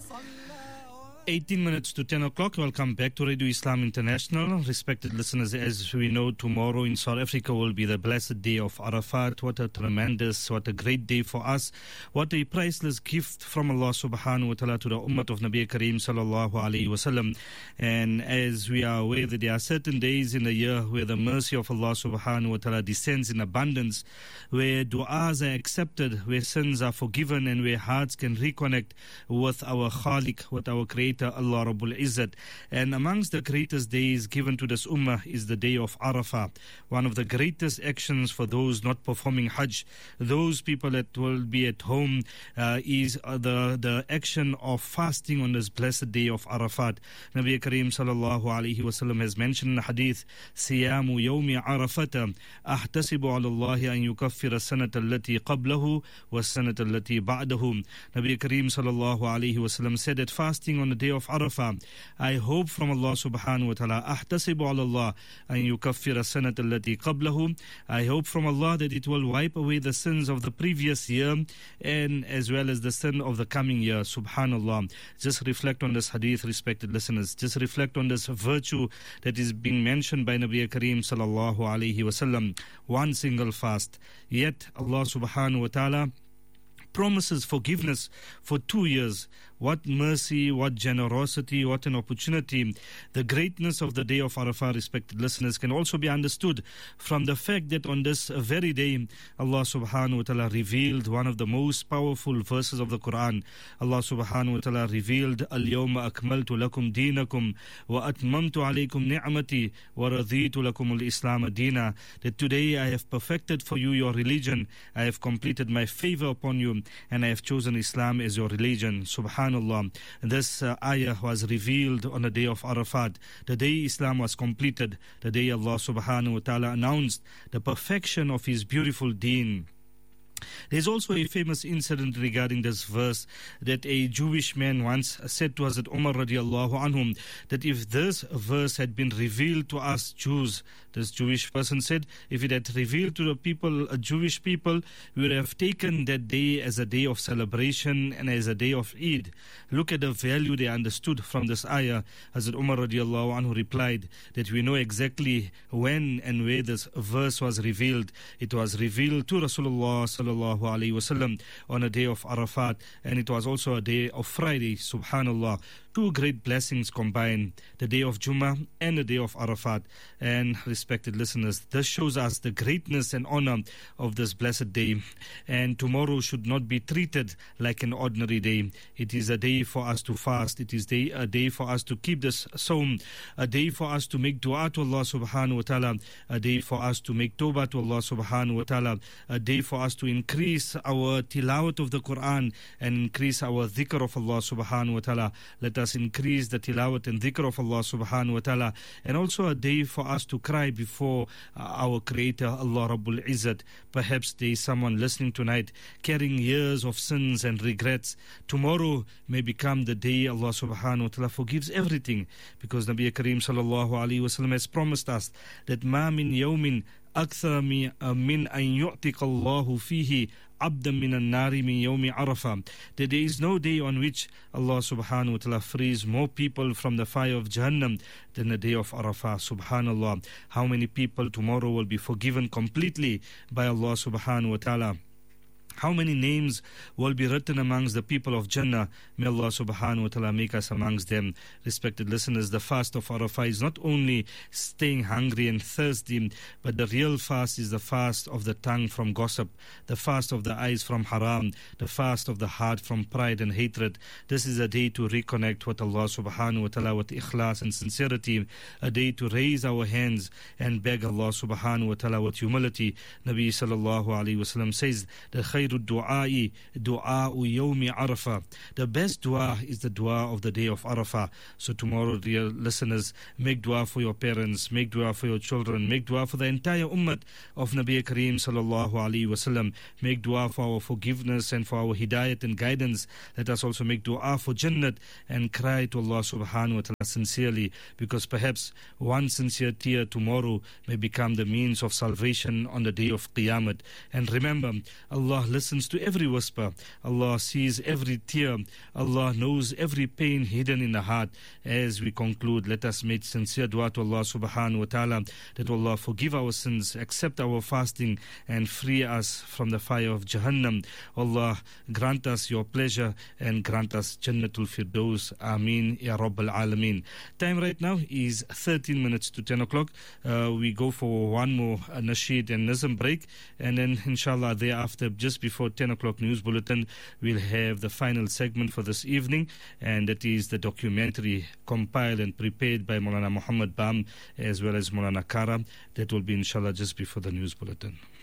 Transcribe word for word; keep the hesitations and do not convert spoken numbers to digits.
eighteen minutes to ten o'clock. Welcome back to Radio Islam International. Respected listeners, as we know, tomorrow in South Africa will be the blessed day of Arafat. What a tremendous, what a great day for us. What a priceless gift from Allah subhanahu wa ta'ala to the ummah of Nabi Kareem sallallahu alayhi wa sallam. And as we are aware that there are certain days in the year where the mercy of Allah subhanahu wa ta'ala descends in abundance, where du'as are accepted, where sins are forgiven, and where hearts can reconnect with our Khaliq, with our Creator, Allah Rabbul Izzat. And amongst the greatest days given to this ummah is the day of Arafah, one of the greatest actions for those not performing Hajj, those people that will be at home, uh, is uh, the, the action of fasting on this blessed day of Arafat. Nabi Kareem sallallahu alayhi wasallam has mentioned in the hadith, Siyamu yawmi Arafata ahtasibu ala Allahi an yukaffira sanata allati qablahu wa sanata allati ba'dahu. Nabi Kareem sallallahu alayhi wasallam said that fasting on the day of Arafah, I hope from Allah subhanahu wa ta'ala, ahtasibu ala Allah an yukaffira sanat allati qablahu, I hope from Allah that it will wipe away the sins of the previous year and as well as the sin of the coming year. Subhanallah. Just reflect on this hadith, respected listeners. Just reflect on this virtue that is being mentioned by Nabi Kareem sallallahu alayhi wasallam. One single fast. Yet Allah subhanahu wa ta'ala promises forgiveness for two years. What mercy, what generosity, what an opportunity. The greatness of the day of Arafah, respected listeners, can also be understood from the fact that on this very day, Allah subhanahu wa ta'ala revealed one of the most powerful verses of the Quran. Allah subhanahu wa ta'ala revealed, Al-yawma akmaltu lakum deenakum wa atmamtu alaykum ni'mati wa raditu lakum al-islam deena. That today I have perfected for you your religion, I have completed my favor upon you, and I have chosen Islam as your religion. Subhanallah. This uh, ayah was revealed on the day of Arafat, the day Islam was completed, the day Allah subhanahu wa ta'ala announced the perfection of His beautiful deen. There's also a famous incident regarding this verse, that a Jewish man once said to Hazrat Umar radiallahu anhum that if this verse had been revealed to us Jews, this Jewish person said, if it had revealed to the people, uh, Jewish people, we would have taken that day as a day of celebration and as a day of Eid. Look at the value they understood from this ayah. Hazrat Umar radiallahu anhu replied that we know exactly when and where this verse was revealed. It was revealed to Rasulullah sallallahu alayhi wasallam on a day of Arafat, and it was also a day of Friday. Subhanallah. Two great blessings combined, the day of Jummah and the day of Arafat. And respected listeners, this shows us the greatness and honor of this blessed day. And tomorrow should not be treated like an ordinary day. It is a day for us to fast. It is day, a day for us to keep this Sawm, a day for us to make dua to Allah subhanahu wa ta'ala, a day for us to make tawbah to Allah subhanahu wa ta'ala, a day for us to increase our tilawat of the Quran and increase our dhikr of Allah subhanahu wa ta'ala. Let us increase the tilawat and dhikr of Allah subhanahu wa ta'ala, and also a day for us to cry before uh, our Creator, Allah Rabbul Izzat. Perhaps there is someone listening tonight carrying years of sins and regrets. Tomorrow may become the day Allah subhanahu wa ta'ala forgives everything, because Nabi Kareem sallallahu alayhi wa sallam has promised us that ma min yawmin أكثر من أن يعتق الله فيه عبدا من النار من يوم عرفة. That there is no day on which Allah subhanahu wa ta'ala frees more people from the fire of Jahannam than the day of Arafah. Subhanallah. How many people tomorrow will be forgiven completely by Allah subhanahu wa ta'ala? How many names will be written amongst the people of Jannah? May Allah subhanahu wa ta'ala make us amongst them. Respected listeners, the fast of Arafah is not only staying hungry and thirsty, but the real fast is the fast of the tongue from gossip, the fast of the eyes from haram, the fast of the heart from pride and hatred. This is a day to reconnect with Allah subhanahu wa ta'ala with ikhlas and sincerity, a day to raise our hands and beg Allah subhanahu wa ta'ala with humility. Nabi sallallahu alayhi wa sallam says, the khayr du'ai du'a'u yawmi Arafah. The best dua is the dua of the day of Arafah. So tomorrow, dear listeners, make dua for your parents, make dua for your children, make dua for the entire ummah of Nabi Kareem sallallahu alayhi wasallam. Make dua for our forgiveness and for our hidayat and guidance. Let us also make dua for Jannat and cry to Allah subhanahu wa ta'ala sincerely, because perhaps one sincere tear tomorrow may become the means of salvation on the day of Qiyamah. And remember, Allah listens to every whisper. Allah sees every tear. Allah knows every pain hidden in the heart. As we conclude, let us make sincere dua to Allah subhanahu wa ta'ala that Allah forgive our sins, accept our fasting, and free us from the fire of Jahannam. Allah grant us your pleasure and grant us Jannatul Firdaus. Ameen Ya Rabbal Alameen. Time right now is thirteen minutes to ten o'clock. Uh, we go for one more uh, nasheed and nazm break, and then inshallah thereafter, just before ten o'clock news bulletin, we'll have the final segment for this evening, and that is the documentary compiled and prepared by Maulana Muhammad Bam as well as Maulana Kara. That will be inshallah just before the news bulletin.